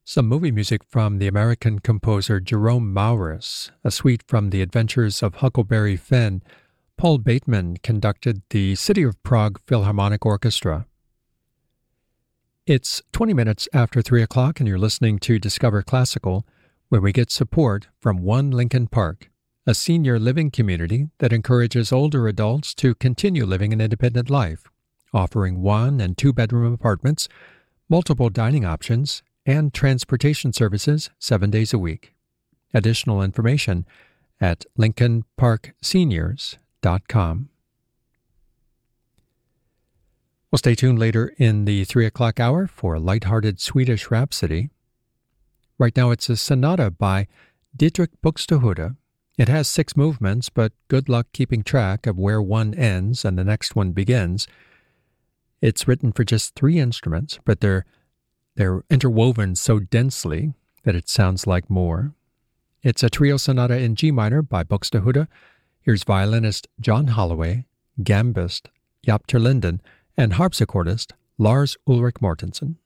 Some movie music from the American composer Jerome Maurus, a suite from The Adventures of Huckleberry Finn. Paul Bateman conducted the City of Prague Philharmonic Orchestra. It's 20 minutes after 3 o'clock, and you're listening to Discover Classical, where we get support from One Lincoln Park, a senior living community that encourages older adults to continue living an independent life, offering 1- and 2-bedroom apartments, multiple dining options, and transportation services 7 days a week. Additional information at lincolnparkseniors.com. Well, stay tuned later in the 3 o'clock hour for a lighthearted Swedish Rhapsody. Right now it's a sonata by Dietrich Buxtehude. It has 6 movements, but good luck keeping track of where one ends and the next one begins. It's written for just 3 instruments, but they're interwoven so densely that it sounds like more. It's a trio sonata in G minor by Buxtehude. Here's violinist John Holloway, gambist Jaap ter Linden, and harpsichordist Lars Ulrik Mortensen.